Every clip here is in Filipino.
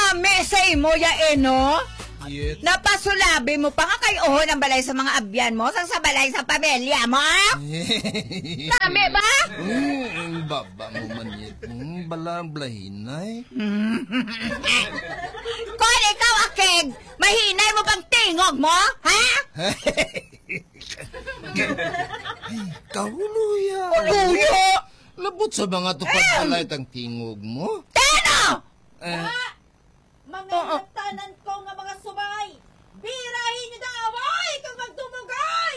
mesay mo ya no? Yet. Napasulabi mo pa nga kayo ng balay sa mga abyan mo sang sa balay sa pamilya mo? Tama ba? Baba mo man yet. Balablahinay. Kung ikaw, Akeg, mahinay mo bang tingog mo? Ha? Kahuluya. Uluyo! Labot sa mga tupad balay ang tingog mo. Teno! Mga nagtanan ko nga mga sumay, birahin niyo na away kung magtumugay!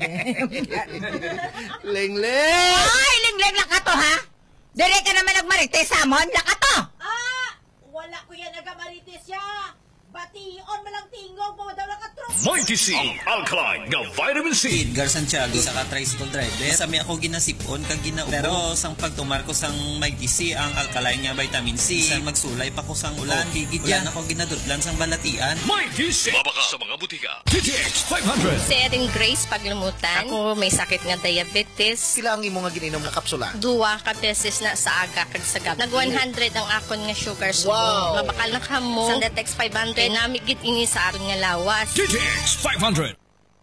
Leng-leng! Ay, ling-ling lakato, ha? Dili ka naman nagmarites, Samon, lakato! Wala ko yan nagamarites siya! Bation mo lang tingog mo daw nakatro! Mighty C, alkaline nga vitamin C. Edgar Santiago sa ka-tricycle driver. Sami ako ginasipon kag ginaubo. Pero sang pagtumar ko sang Mighty C ang alkaline nga vitamin C. Sang magsulay pa ko sang ulan. Higit yan ako ginadutlan sang balatian. Mighty C. Mabaka sa mga butika. TTX 500. Si Erin Grace paglumutan. Ako may sakit nga diabetes. Sila ang imo nga gininom nga kapsula. 2 ka beses na sa aga kag sa gabi. Nag 100 ang akon nga sugar subo. Wow. Mabakal na kamo. Sang Detex 500 namigit ini sa aton nga lawas. TTX 500.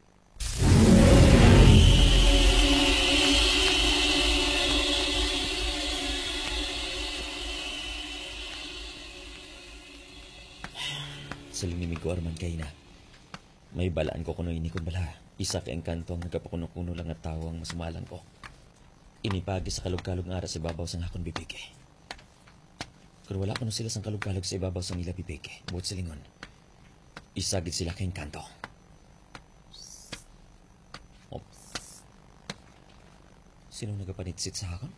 Sa linimig ko arman kay na. May balaan ko kuno ini kun bala. Isa ka engkanto ang nagapakuno-kuno lang at tawo ang masumalan ko. Inipagi sa kalug-kalug nga ara sa ibabaw sang akon bibig. Kung wala kuno sila sang kalug-kalug sa ibabaw sang ila bibig, buot silingon. Isagit sila kay engkanto. Oh. Sino nagapanitsit sa akon?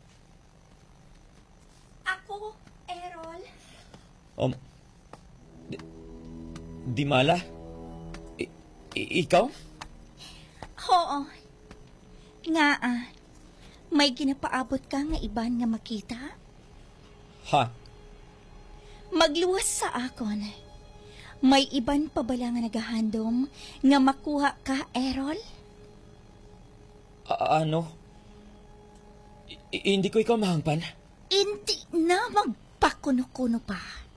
Ako, Errol. Di mala? Ikaw? Oo. Nga may ginapaabot ka nga iban nga makita? Ha? Magluwas sa akon. May iban pa bala nga nagahandom nga makuha ka, Errol? Ano? Hindi ko ikaw mahangpan? Hindi na magpakuno-kuno pa.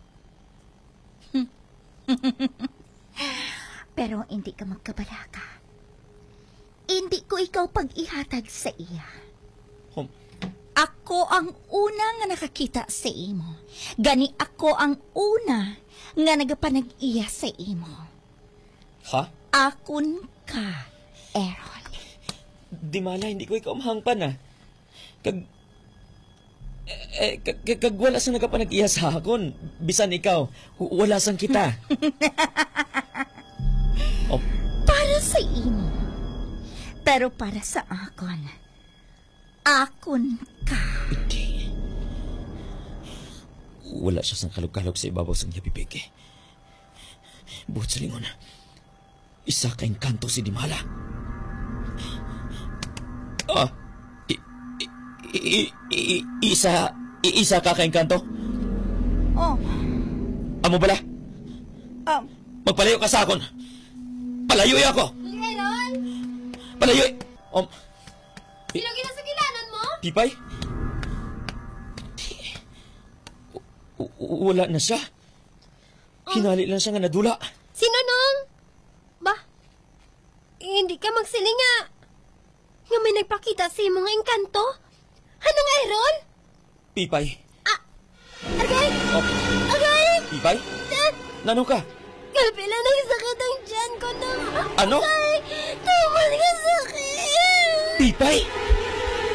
Pero hindi ka magkabalaka. Hindi ko ikaw pag-ihatag sa iya. Ako ang una nga nakakita sa imo. Gani ako ang una nga nagapanag-iya sa imo. Ha? Akon ka, Errol. Di mala, hindi ko ikaw mahangpan Kag wala sang nagapanag-iya sa akon. Bisan ikaw, wala sang kita. Para sa imo. Pero para sa akon ka. Hindi. Wala siya sang kalog-kalog sa ibabaw sang bibig. Buot sa lingon, isa ka engkanto si Dimala. Isa ka engkanto? Oh. Amo bala? Magpalayo ka sa akon. Palayoy ako. Errol? Palayoy. Sino ginasagilanan mo? Pipay? Wala na siya. Hinali lang siya nga nadula. Sino nung? Hindi ka magsilinga. Nga may nagpakita sa imong engkanto? Anong Errol? Pipay. Agay! Agay! Pipay? Nano ka? Kalpila ng sakit ang tiyan ko na. Ano? Ay, tumal ka sakit! Pipay?